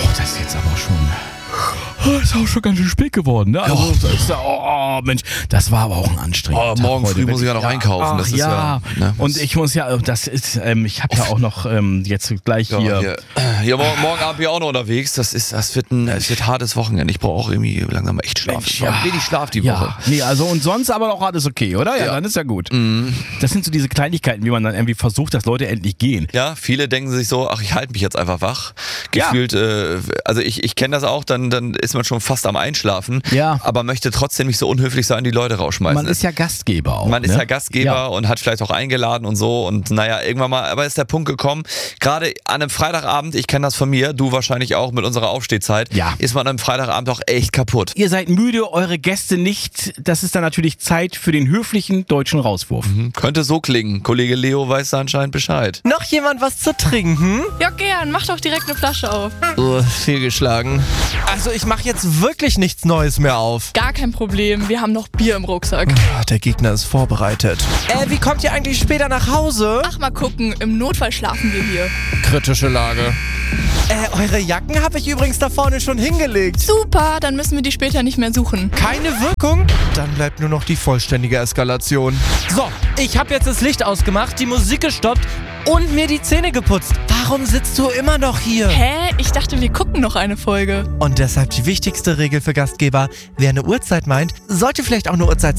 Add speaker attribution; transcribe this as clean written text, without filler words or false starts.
Speaker 1: das ist jetzt aber schon... Ist auch schon ganz schön spät geworden, ne? Also, Mensch, das war aber auch ein anstrengender Tag
Speaker 2: morgen
Speaker 1: heute.
Speaker 2: früh muss ich ja noch einkaufen. Das ist
Speaker 1: ja.
Speaker 2: Ne?
Speaker 1: Und ich muss ja, das ist, ich habe ja auch noch jetzt gleich hier...
Speaker 2: Ja, morgen Abend bin ich auch noch unterwegs. Das wird ein hartes Wochenende. Ich brauche auch irgendwie langsam echt Schlaf.
Speaker 1: Mensch,
Speaker 2: Ich brauche wenig Schlaf die Woche.
Speaker 1: Nee, also und sonst aber auch alles okay, oder? Ja, dann ist ja gut. Das sind so diese Kleinigkeiten, wie man dann irgendwie versucht, dass Leute endlich gehen.
Speaker 2: Ja, viele denken sich so, ach, ich halte mich jetzt einfach wach. Gefühlt, also ich kenne das auch, dann ist man schon fast am Einschlafen, aber möchte trotzdem nicht so unhöflich sein, die Leute rausschmeißen.
Speaker 1: Man ist ja Gastgeber auch.
Speaker 2: Man ist ja Gastgeber und hat vielleicht auch eingeladen und so und naja, irgendwann mal, aber ist der Punkt gekommen, gerade an einem Freitagabend, ich kenne das von mir, du wahrscheinlich auch mit unserer Aufstehzeit, ist man am Freitagabend auch echt kaputt.
Speaker 1: Ihr seid müde, eure Gäste nicht, das ist dann natürlich Zeit für den höflichen deutschen Rauswurf.
Speaker 2: Könnte so klingen, Kollege Leo weiß da anscheinend Bescheid.
Speaker 3: Noch jemand was zu trinken?
Speaker 4: Ja, gern. Mach doch direkt eine Flasche auf.
Speaker 3: Fehlgeschlagen. Also ich mache jetzt wirklich nichts Neues mehr auf.
Speaker 4: Gar kein Problem. Wir haben noch Bier im Rucksack.
Speaker 3: Der Gegner ist vorbereitet. Wie kommt ihr eigentlich später nach Hause?
Speaker 4: Ach, mal gucken. Im Notfall schlafen wir hier.
Speaker 3: Kritische Lage. Eure Jacken habe ich übrigens da vorne schon hingelegt.
Speaker 4: Super, dann müssen wir die später nicht mehr suchen.
Speaker 3: Keine Wirkung? Dann bleibt nur noch die vollständige Eskalation. So, ich habe jetzt das Licht ausgemacht, die Musik gestoppt und mir die Zähne geputzt. Warum sitzt du immer noch hier?
Speaker 4: Hä? Ich dachte, wir gucken noch eine Folge.
Speaker 3: Und deshalb die wichtigste Regel für Gastgeber. Wer eine Uhrzeit meint, sollte vielleicht auch eine Uhrzeit